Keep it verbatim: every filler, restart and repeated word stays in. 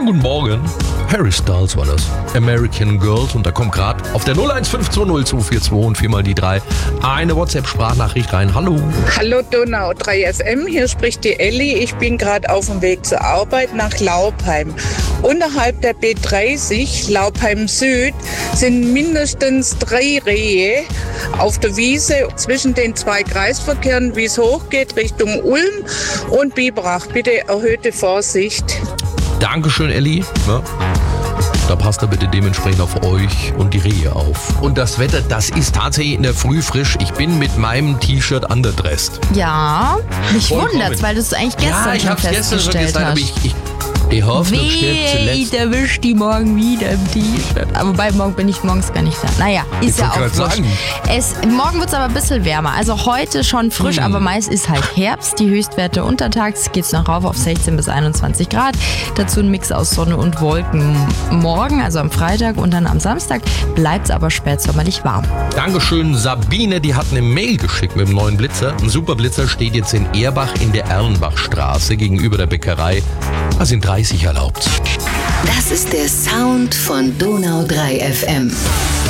Schönen guten Morgen. Harry Styles war das. American Girls. Und da kommt gerade auf der null eins fünf zwei null zwei vier zwei und viermal die drei eine WhatsApp-Sprachnachricht rein. Hallo. Hallo Donau drei F M, hier spricht die Elli. Ich bin gerade auf dem Weg zur Arbeit nach Laupheim. Unterhalb der B dreißig, Laupheim Süd, sind mindestens drei Rehe auf der Wiese zwischen den zwei Kreisverkehren, wie es hochgeht, Richtung Ulm und Biberach. Bitte erhöhte Vorsicht. Dankeschön, Elli. Ja. Da passt er bitte dementsprechend auf euch und die Rehe auf. Und das Wetter, das ist tatsächlich in der Früh frisch. Ich bin mit meinem T-Shirt underdressed. Ja, mich Vollkommen. wundert's, weil du es eigentlich gestern Ja, ich schon hab's gestern schon festgestellt gesagt, aber hast. ich, ich die Hoffnung stirbt Weh, zuletzt. erwischt die morgen wieder im T-Shirt. Aber wobei, morgen bin ich morgens gar nicht da. Naja, ist Ich ja wollte auch grad wurscht. sagen. Es, morgen wird es aber ein bisschen wärmer. Also heute schon frisch, Hm. aber meist ist halt Herbst. Die Höchstwerte untertags geht's noch rauf auf sechzehn bis einundzwanzig Grad. Dazu ein Mix aus Sonne und Wolken. Morgen, also am Freitag und dann am Samstag, bleibt's aber spätsommerlich warm. Dankeschön, Sabine, die hat eine Mail geschickt mit dem neuen Blitzer. Ein super Blitzer steht jetzt in Erbach in der Erlenbachstraße gegenüber der Bäckerei. Da sind dreißig erlaubt. Das ist der Sound von Donau drei F M.